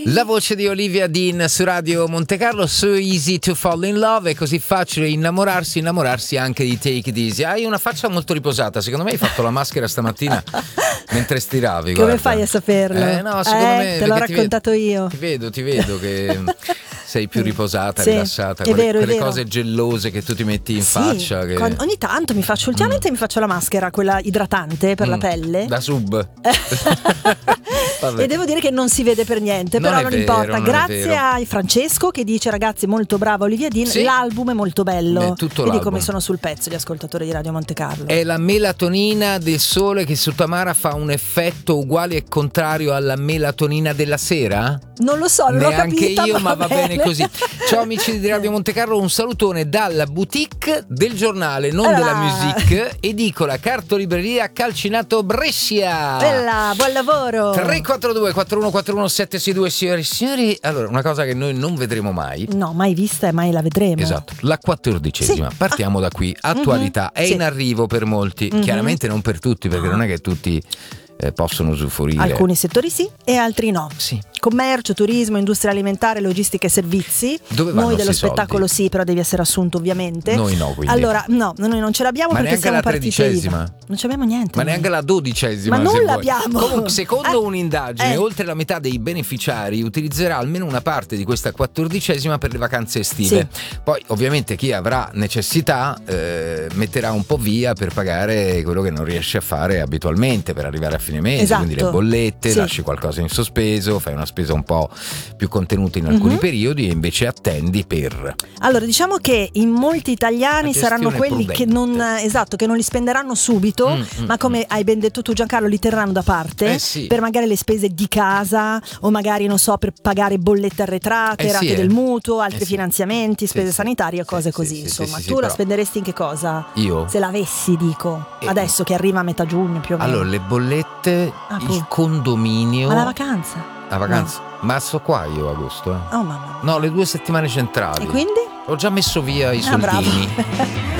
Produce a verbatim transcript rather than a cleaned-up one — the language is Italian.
La voce di Olivia Dean su Radio Monte Carlo. So easy to fall in love, è così facile innamorarsi, innamorarsi anche di Take It Easy. Hai una faccia molto riposata, secondo me hai fatto la maschera stamattina mentre stiravi. Come guarda. fai a saperlo? Eh, no, secondo eh, me te l'ho perché ti raccontato vedo, io. Ti vedo, ti vedo che sei più riposata, sì, rilassata. È quelle vero, è quelle vero. cose gellose che tu ti metti in sì, faccia. Che... quando- ogni tanto mi faccio, ultimamente mm. mi faccio la maschera, quella idratante per mm. la pelle. Da sub. E devo dire che non si vede per niente, non però non vero, importa. non Grazie a Francesco che dice: ragazzi, molto brava Olivia Dean, sì. l'album è molto bello. Beh, tutto Vedi l'album. come sono sul pezzo gli ascoltatori di Radio Monte Carlo. È la melatonina del sole che su Tamara fa un effetto uguale e contrario alla melatonina della sera? Non lo so, non l'ho Neanche capita, io, ma ma va bene, bene così. Ciao amici di Radio Monte Carlo, un salutone dalla boutique del giornale, non allora. della musique, edicola cartolibreria Calcinato Brescia. Bella, buon lavoro. tre quattro due quattro uno quattro uno sette sei due. Signori e signori, allora una cosa che noi non vedremo mai. No, mai vista e mai la vedremo. Esatto, la quattordicesima. Sì. Partiamo ah. da qui. Attualità, mm-hmm. è sì. in arrivo per molti, mm-hmm. chiaramente non per tutti, perché non è che tutti eh, possono usufruire. Alcuni settori sì e altri no. Sì. Commercio, turismo, industria alimentare, logistica e servizi. Dove vanno noi dello sti spettacolo soldi? sì, però devi essere assunto ovviamente. Noi no, quindi. Allora, no, noi non ce l'abbiamo. Ma perché neanche siamo la partite tredicesima? I V A. Non ci abbiamo niente. Ma noi. neanche la dodicesima? Ma non se l'abbiamo. Vuoi. Comunque, secondo eh. un'indagine, eh. oltre la metà dei beneficiari utilizzerà almeno una parte di questa quattordicesima per le vacanze estive. Sì. Poi, ovviamente, chi avrà necessità eh, metterà un po' via per pagare quello che non riesce a fare abitualmente per arrivare a fine mese, esatto. quindi le bollette, sì. lasci qualcosa in sospeso, fai una spesa un po' più contenuta in alcuni mm-hmm. periodi e invece attendi per. Allora, diciamo che in molti italiani saranno quelli prudente. che non esatto, che non li spenderanno subito, mm, ma come mm. hai ben detto tu Giancarlo, li terranno da parte eh sì. per magari le spese di casa o magari non so per pagare bollette arretrate, eh rate sì, del eh. mutuo, altri eh sì. finanziamenti, spese sì, sanitarie, sì, cose sì, così, sì, insomma. sì, sì, tu sì, la però... spenderesti in che cosa? Io? Se l'avessi, dico. Eh. Adesso che arriva a metà giugno più o meno. Allora, le bollette, ah, il poi. condominio. Ma la vacanza? La vacanza? No. Ma sto qua io agosto, eh. Oh mamma. No, le due settimane centrali. E quindi? Ho già messo via i ah, soldini.